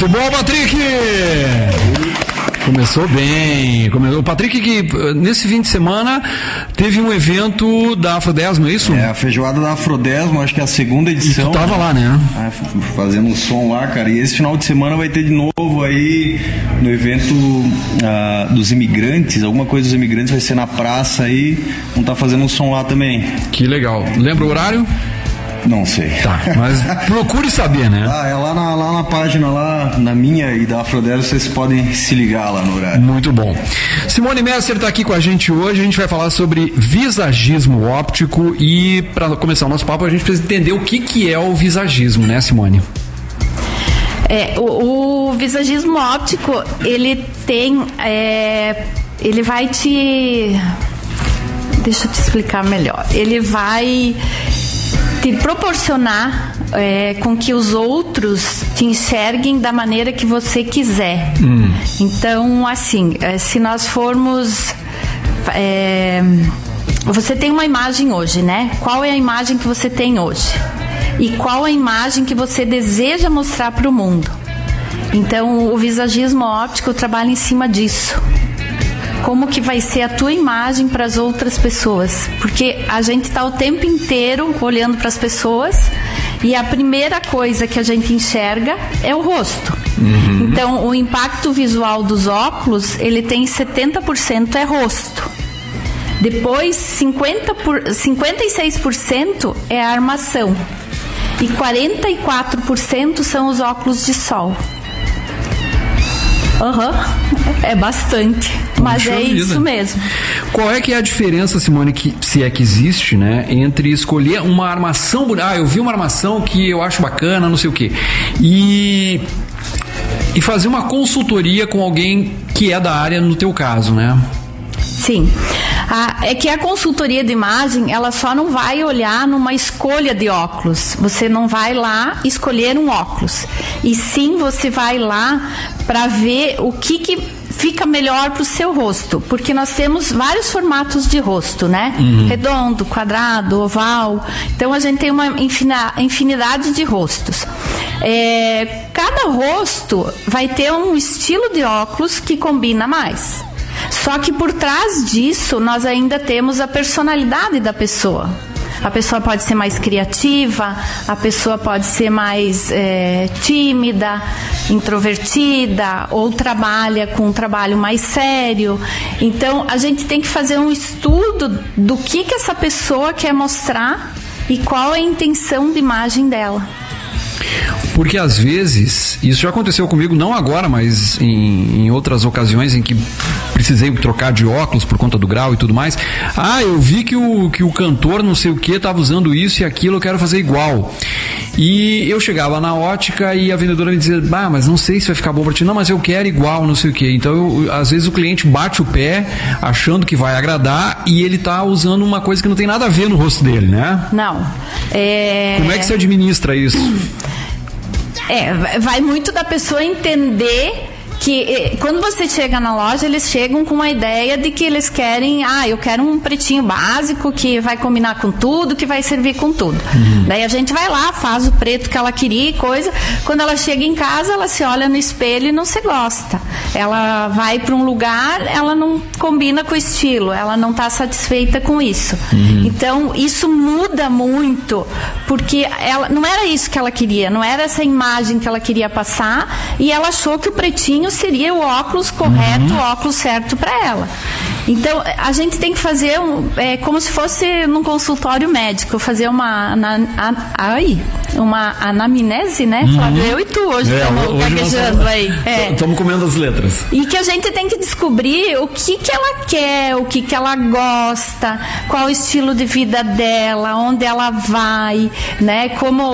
Muito bom, Patrick! Começou bem. O Patrick, que nesse fim de semana teve um evento da Afrodesmo, é isso? É, a feijoada da Afrodesmo, acho que é a segunda edição. E tu tava lá, né? Fazendo um som lá, cara. E esse final de semana vai ter de novo aí no evento dos imigrantes, alguma coisa dos imigrantes vai ser na praça aí. Vamos estar fazendo um som lá também. Que legal. Lembra o horário? Não sei. Tá, mas procure saber, né? É lá na página, lá na minha e da Afrodesmo, vocês podem se ligar lá no horário. Muito bom. Simone Messer está aqui com a gente hoje, a gente vai falar sobre visagismo óptico e para começar o nosso papo a gente precisa entender o que é o visagismo, né, Simone? O visagismo óptico, ele tem, ele vai te... Deixa eu te explicar melhor. Ele vai te proporcionar com que os outros te enxerguem da maneira que você quiser. Então, assim, se nós formos... você tem uma imagem hoje, né? Qual é a imagem que você tem hoje? E qual a imagem que você deseja mostrar para o mundo? Então, o visagismo óptico trabalha em cima disso. Como que vai ser a tua imagem para as outras pessoas? Porque a gente está o tempo inteiro olhando para as pessoas e a primeira coisa que a gente enxerga é o rosto. Então, o impacto visual dos óculos, ele tem 70% é rosto. Depois, 56% é a armação. E 44% são os óculos de sol. É bastante, mas é isso mesmo. Qual é que é a diferença, Simone, se é que existe, né, entre escolher uma armação, eu vi uma armação que eu acho bacana, não sei o quê, e fazer uma consultoria com alguém que é da área, no teu caso, né? Sim. É que a consultoria de imagem, ela só não vai olhar numa escolha de óculos. Você não vai lá escolher um óculos. E sim, você vai lá para ver o que fica melhor para o seu rosto. Porque nós temos vários formatos de rosto, né? Redondo, quadrado, oval. Então, a gente tem uma infinidade de rostos. Cada rosto vai ter um estilo de óculos que combina mais. Só que por trás disso, nós ainda temos a personalidade da pessoa. A pessoa pode ser mais criativa, a pessoa pode ser mais tímida, introvertida, ou trabalha com um trabalho mais sério. Então, a gente tem que fazer um estudo do que essa pessoa quer mostrar e qual é a intenção de imagem dela. Porque às vezes, isso já aconteceu comigo, não agora, mas em outras ocasiões em que precisei trocar de óculos por conta do grau e tudo mais. Eu vi que o cantor não sei o que estava usando isso e aquilo, eu quero fazer igual. E eu chegava na ótica e a vendedora me dizia, mas não sei se vai ficar bom para ti. Não, mas eu quero igual, não sei o que. Então, às vezes o cliente bate o pé achando que vai agradar e ele está usando uma coisa que não tem nada a ver no rosto dele, né? Não. Como é que você administra isso? Vai muito da pessoa entender que quando você chega na loja, eles chegam com uma ideia de que eles querem, eu quero um pretinho básico que vai combinar com tudo, que vai servir com tudo. Daí a gente vai lá, faz o preto que ela queria e coisa. Quando ela chega em casa, ela se olha no espelho e não se gosta. Ela vai para um lugar, ela não combina com o estilo, ela não está satisfeita com isso. Então, isso muda muito, porque ela não era isso que ela queria, não era essa imagem que ela queria passar, e ela achou que o pretinho seria o óculos correto, o óculos certo para ela. Então, a gente tem que fazer como se fosse num consultório médico, fazer uma anamnese, né? Flávio, eu e tu hoje estamos gaguejando aí. Estamos comendo as letras. E que a gente tem que descobrir o que ela quer, o que ela gosta, qual o estilo de vida dela, onde ela vai, né? Como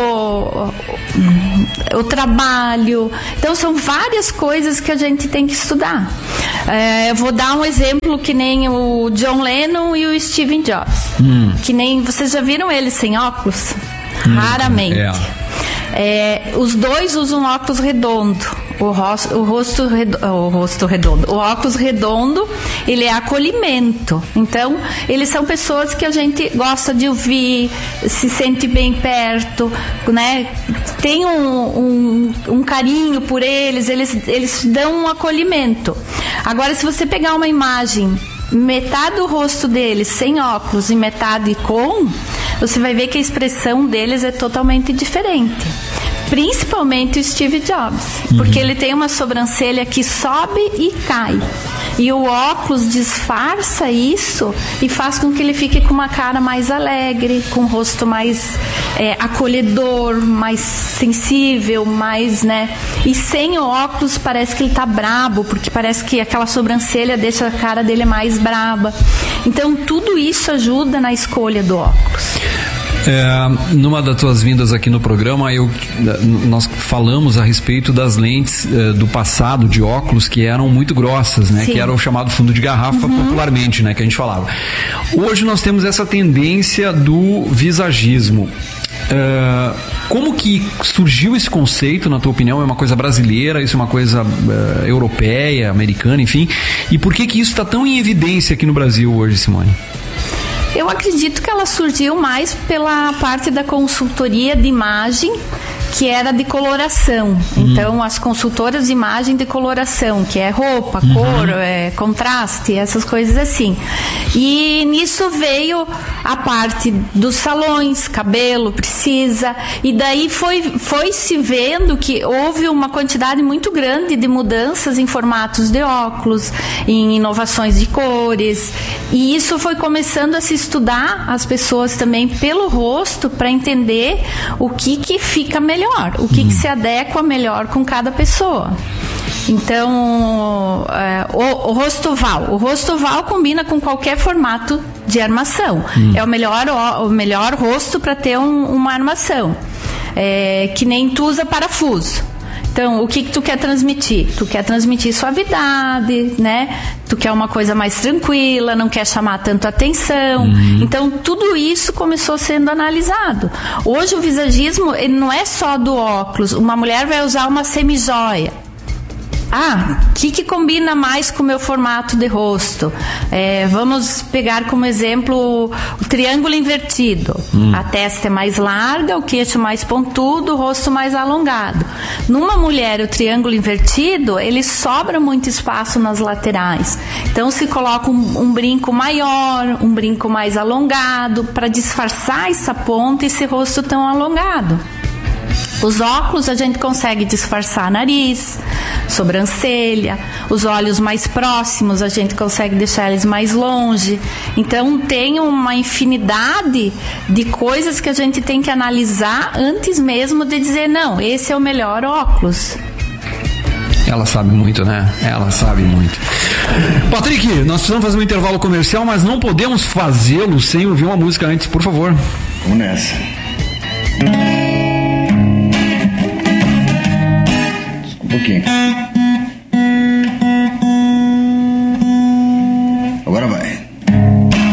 o trabalho. Então, são várias coisas que a gente tem que estudar. Eu vou dar um exemplo que nem o John Lennon e o Steve Jobs. Que nem, vocês já viram eles sem óculos? Raramente. Os dois usam óculos redondo. o óculos redondo, ele é acolhimento. Então, eles são pessoas que a gente gosta de ouvir, se sente bem perto, né? Tem um carinho por eles dão um acolhimento. Agora, se você pegar uma imagem, metade do rosto deles sem óculos e metade com, você vai ver que a expressão deles é totalmente diferente. Principalmente o Steve Jobs, porque ele tem uma sobrancelha que sobe e cai. E o óculos disfarça isso e faz com que ele fique com uma cara mais alegre, com um rosto mais acolhedor, mais sensível, mais, né? E sem o óculos parece que ele tá brabo, porque parece que aquela sobrancelha deixa a cara dele mais braba. Então tudo isso ajuda na escolha do óculos. Numa das tuas vindas aqui no programa, nós falamos a respeito das lentes do passado de óculos que eram muito grossas, né? Sim. Que era o chamado fundo de garrafa popularmente, né? Que a gente falava. Hoje nós temos essa tendência do visagismo. Como que surgiu esse conceito, na tua opinião? É uma coisa brasileira, isso é uma coisa europeia, americana, enfim? E por que isso está tão em evidência aqui no Brasil hoje, Simone? Eu acredito que ela surgiu mais pela parte da consultoria de imagem, que era de coloração. Então, as consultoras de imagem de coloração, que é roupa, cor, contraste, essas coisas assim. E nisso veio a parte dos salões, cabelo, precisa, e daí foi se vendo que houve uma quantidade muito grande de mudanças em formatos de óculos, em inovações de cores, e isso foi começando a se estudar as pessoas também pelo rosto para entender o que fica melhor, o que se adequa melhor com cada pessoa. Então, o rosto oval combina com qualquer formato de armação. É o melhor rosto para ter uma armação. Que nem tu usa parafuso. Então, o que tu quer transmitir? Tu quer transmitir suavidade, né? Tu quer uma coisa mais tranquila, não quer chamar tanto atenção. Então, tudo isso começou sendo analisado. Hoje, o visagismo, ele não é só do óculos. Uma mulher vai usar uma semijoia. O que combina mais com o meu formato de rosto? Vamos pegar como exemplo o triângulo invertido. A testa é mais larga, o queixo mais pontudo, o rosto mais alongado. Numa mulher, o triângulo invertido, ele sobra muito espaço nas laterais. Então, se coloca um brinco maior, um brinco mais alongado, para disfarçar essa ponta e esse rosto tão alongado. Os óculos a gente consegue disfarçar nariz, sobrancelha, os olhos mais próximos a gente consegue deixar eles mais longe. Então tem uma infinidade de coisas que a gente tem que analisar antes mesmo de dizer, não, esse é o melhor óculos. Ela sabe muito, né? Ela sabe muito. Patrick, nós precisamos fazer um intervalo comercial, mas não podemos fazê-lo sem ouvir uma música antes, por favor. Vamos nessa. Um pouquinho. Agora vai.